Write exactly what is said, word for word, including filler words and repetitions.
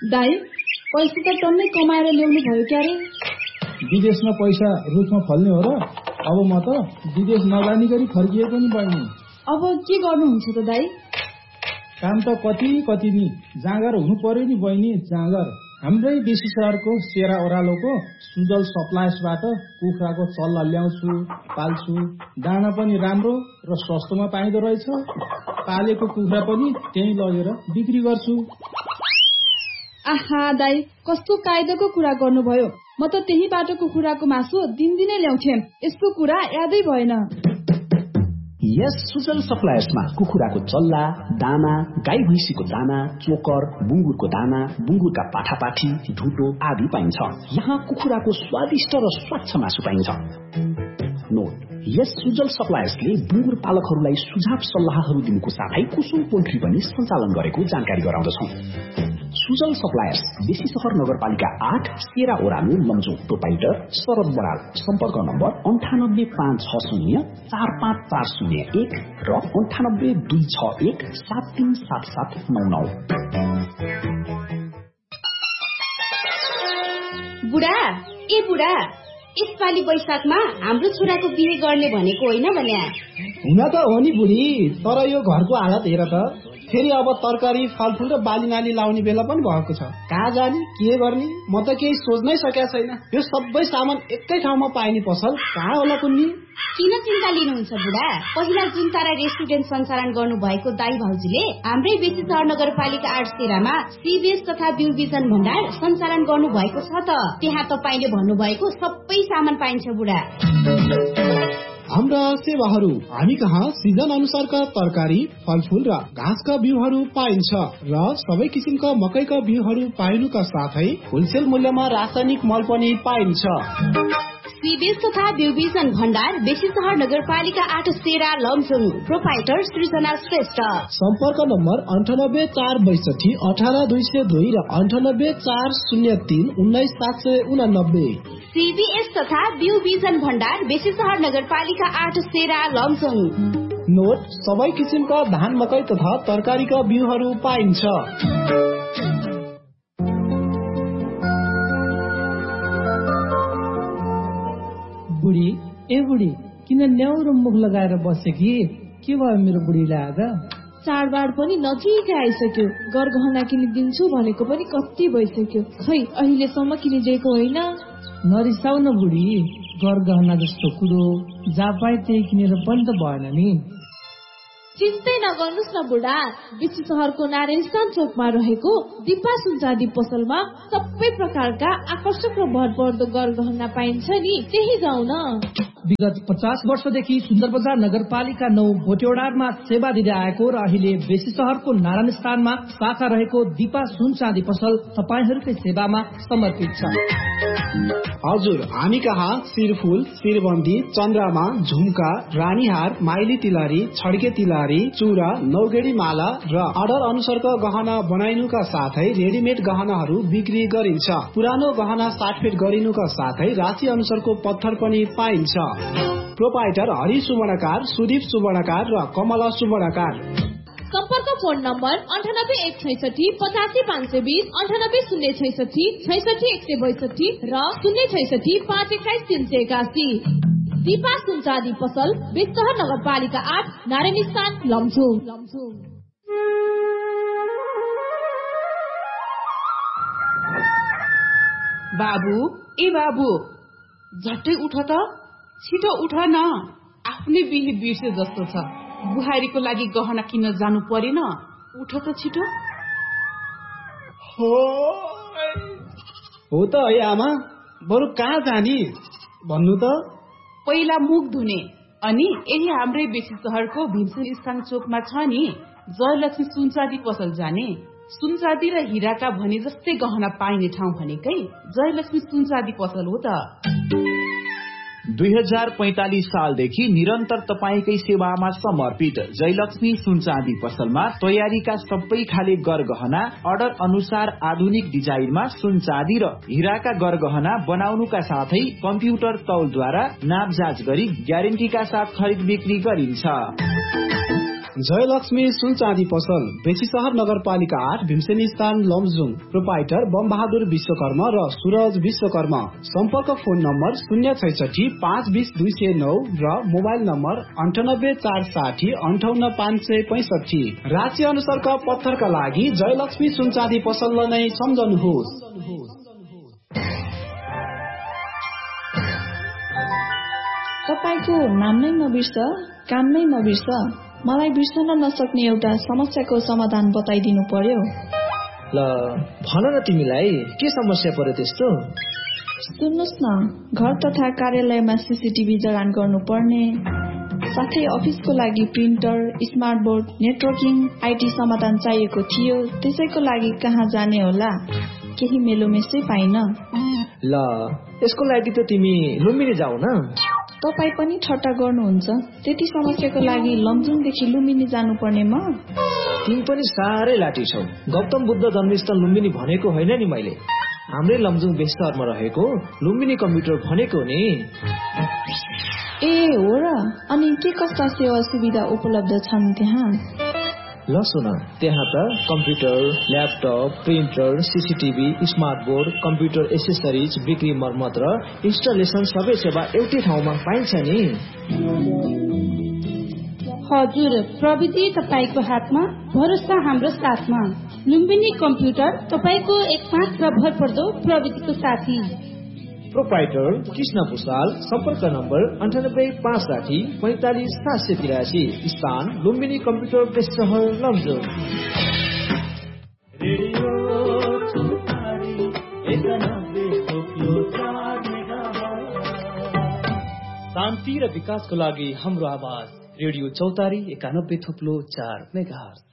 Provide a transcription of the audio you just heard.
दाइ, पैसा त टन्नै कमाएर ल्याउनु भयो क्यारे? विदेशमा पैसा रुखमा फल्ने हो र? अब म त विदेश नजानी गरी फर्किएको नि बहिनी। अब के गर्नुहुन्छ त दाइ? काम त कति कति नि जाँगर हुनु पर्यो नि बहिनी, जाँगर। हाम्रै बेसी सहरको सेरा ओह्रालोको सुजल सप्लायर्सबाट कुखुराको चल्ला ल्याउँछु, पाल्छु। दाना पनि राम्रो र सस्तोमा पाइँदो रहेछ। पालेको कुखुरा पनि त्यही लगेर बिक्री गर्छु। आहा दाइ, कस्तो कायदाको कुरा गर्नुभयो। म त त्यही बाटोको कुखुराको मासु दिनदिनै ल्याउँथेँ। यस्तो कुरा यादै भएन। यस सुजल सप्लायर्समा कुखुराको चल्ला, दाना, गाई भैँसीको दाना, चोकर, बुङ्गुरको दाना, बुङ्गुरका पाठापाठी, ढुटो आदि पाइन्छ। यहाँ कुखुराको स्वादिष्ट र स्वच्छ मासु पाइन्छ। नोट: यस सुजल सप्लायर्सले बुङ्गुर पालकहरूलाई सुझाव सल्लाहहरू दिनुको साथै कुसुम पोल्ट्री पनि सञ्चालन गरेको जानकारी गराउँदछौं। सुजल सप्लायर्स, बेसी सहर नगरपालिका आठ, सेरा ओरालो, लम्जू। प्रोपाइटर शरद बराल। सम्पर्क नम्बर अन्ठानब्बे पाँच छ शून्य चार पाँच चार शून्य एक र अन्ठानब्बे दुई छ एक सात तीन सात सात नौ नौ। बुढा ए बुढा, यसपालि वैशाखमा हाम्रो छोराको बिहे गर्ने भनेको होइन भने? हुन त हो नि बुढी, तर यो घरको हालत हेर त। फेरि अब तरकारी, फलफुल र बाली नाली लाउने बेला पनि भएको छ। कहाँ जाने, के गर्ने, म त केही सोच्नै सकेको छैन। यो सबै सामान एकै ठाउँमा पाइने पसल कहाँ होला कुन्नी? किन चिन्ता लिनुहुन्छ बुढा? पहिला जुन तारा रेस्टुरेन्ट सञ्चालन गर्नु भएको दाई भाउजूले हाम्रै बेसी सहर नगरपालिका आठ सेरामा सीबीएस तथा ब्यू विजन भण्डार सञ्चालन गर्नु भएको छ त। त्यहाँ तपाईले भन्नुभएको सबै सामान पाइन्छ बुढा। हाम्रा सेवाहरू: हामी कहाँ सिजन अनुसारका तरकारी, फलफुल र घाँसका बिउहरू पाइन्छ र सबै किसिमका मकैका बिउहरू पाइनुका साथै होलसेल मूल्यमा रासायनिक मल पनि पाइन्छ। सीबीएस तथा ब्यू विजन भण्डार, बेसी सहर नगरपालिका आठ सेरा, लमजुङ। प्रोपाइटर सृजना श्रेष्ठ। सम्पर्क नम्बर अन्ठानब्बे चार बैसठी अठार दुई सय दुई र अन्ठानब्बे चार शून्य तीन उन्नाइस सात सय उनानब्बे। सीबीएस तथा ब्यू विजन भण्डार, बेसी सहर नगरपालिका आठ सेरा, लमजुङ। नोट: सबै किसिमका धान, मकै तथा तरकारीका बिउहरू पाइन्छ। बुढी ए बुढी, किन न्याउरो मुख लगाएर बसे कि? के भयो मेरो बुढीलाई आज? चाडबाड पनि नजिकै आइसक्यो। गरगहना किनिदिन्छु भनेको पनि कति भइसक्यो। खै अहिलेसम्म किनिदिएको होइन। नरिसाउ न बुढी, गरगहना जस्तो कुरो जहाँ पाए त्यही किनेर पनि त भएन नि। चिन्तै नगर्नुहोस् न बुढा, बेसी सहरको नारायण चोकमा रहेको दिपा सुनचाँदी पसलमा सबै प्रकारका आकर्षक र भरपर्दो गरगहना पाइन्छ नि, त्यही जाउँ न। विगत पचास वर्षदेखि सुन्दर बजार नगरपालिका नौ भोटेवडारमा सेवा दिँदै आएको र अहिले बेसी सहरको नारायण स्थानमा शाखा रहेको दिपा सुनचाँदी पसल तपाईहरूकै सेवामा समर्पित छ। हजुर, हामी कहाँ शिरफुल, शिरबन्दी, चन्द्रमा, झुम्का, रानीहार, माइली तिलहरी, छड्के तिलहरी, चुरा, नौगेडी माला र अर्डर अनुसारको गहना बनाइनुका साथै रेडिमेड गहनाहरू बिक्री गरिन्छ। पुरानो गहना साटफेट गरिनुका साथै राशि अनुसारको पत्थर पनि पाइन्छ। प्रोपाइटर हरि सुवर्णकार, सुदीप सुवर्णकार र कमला सुवर्णकार। सम्पर्क फोन नम्बर अन्ठानब्बे एक छैसठी पचासी पाँच सय बिस, अन्ठानब्बे शून्य छैसठी छैसठी एक सय बैसठी र शून्य छैसठी पाँच एक्काइस तीन सय एकासी। दिपा सुनचाँदी पसल, बेसीसहर नगरपालिका आठ, नारायण स्थान, लमजुङ। बाबु ए बाबु, झट्टै उठ त, छिटो उठ न। आफ्नै बिहे बिर्से जस्तो छ। बुहारीको लागि गहना किन्न जानु परेन, उठ त छिटो। हो त है आमा, बरु कहाँ जाने भन्नु त? पहिला मुख धुने, अनि यही हाम्रै बेसी सहरको भीमसेन स्थान चोकमा छ नि जयलक्ष्मी सुनचाँदी पसल जाने। सुनचाँदी र हिराका भने जस्तै गहना पाइने ठाउँ भनेकै जयलक्ष्मी सुनचाँदी पसल हो त। दुई हजार पैंतालीस सालदेखि निरन्तर तपाईकै सेवामा समर्पित जयलक्ष्मी सुनचाँदी पसलमा तयारीका सबै खाले गरगहना अर्डर अनुसार आधुनिक डिजाइनमा सुनचाँदी र हिराका गरगहना बनाउनुका साथै कम्प्युटर तौलद्वारा नापजाँच गरी ग्यारेन्टीका साथ खरिद बिक्री गरिन्छ। जयलक्ष्मी सुन चाँदी पसल बेसी सहर नगरपालिका आठ भीमसेनी स्थान लमजुङ। प्रोपाइटर बम बहादुर विश्वकर्मा र सूरज विश्वकर्मा। सम्पर्क फोन नम्बर शून्य छैसठी पाँच बिस दुई सय नौ र मोबाइल नम्बर अन्ठानब्बे चार साठी अन्ठाउन्न पाँच सय पैसठी। राज्य अनुसारका पत्थरका लागि जयलक्ष्मी सुन चाँदी पसललाई नै सम्झनुहोस्। तपाईको नाम नै नबिर्स, काम नै नबिर्स। मलाई बिर्सन नसक्ने एउटा समस्याको समाधान बताइदिनु पर्यो। ल भन न, तिमीलाई के समस्या पर्यो त्यस्तो? सुन्नुहोस् न, घर तथा कार्यालयमा सीसीटीभी जडान गर्नुपर्ने, साथै अफिसको लागि printer, smart board, networking, IT समाधान चाहिएको थियो। त्यसैको लागि कहाँ जाने होला? केही मेलोमेसै पाइन। ल यसको लागि त तिमी लुम्बिनी जाऊ न। तपाईँ पनि ठट्टा गर्नुहुन्छ? त्यति समस्याको लागि लमजुङदेखि लुम्बिनी जानुपर्ने म? तिमी पनि साह्रै लाटी छौ। गौतम बुद्ध जन्मस्थल लुम्बिनी भनेको होइन नि मैले, हाम्रै लमजुङ बेसरमा रहेको लुम्बिनी कम्प्युटर भनेको नि। ए हो र? अनि के कस्ता सेवा सुविधा उपलब्ध छन् त्यहाँ? ल सुन, त्यहाँ त computer, laptop, printer, CCTV, smart board, computer accessories, बिक्री मर्मत र इन्स्टलेसन सबै सेवा एउटै ठाउँमा पाइन्छ नि। हजुर, प्रविधि तपाईको हातमा, भरोसा हाम्रो साथमा। लुम्बिनी कम्प्युटर तपाईको एकमात्र भरपर्दो प्रविधिको साथी। प्रोपाइटर कृष्ण भूषाल। सम्पर्क नम्बर अन्ठानब्बे पाँच साठी पैंतालिस सात सय तिरासी। स्थान लुम्बिनी कम्प्युटर बेस्ट सहर लमजुङ। शान्ति र विकासको लागि हाम्रो आवाज रेडियो चौतारी एकानब्बे थोप्लो चार मेगाहर्ज।